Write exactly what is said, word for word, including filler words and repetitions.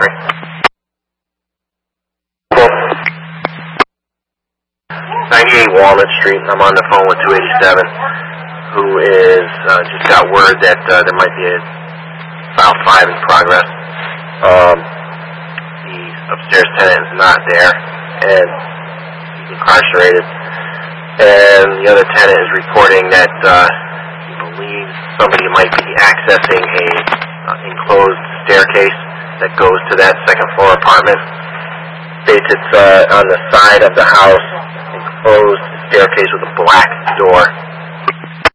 three. ninety-eight Walnut Street. I'm on the phone with two eighty-seven, who is uh, just got word that uh, there might be a file five in progress. Um, the upstairs tenant is not there, and he's incarcerated. And the other tenant is reporting that uh, he believes somebody might be accessing a uh, enclosed staircase that goes to that second floor apartment. States it's uh, on the side of the house, enclosed staircase with a black door.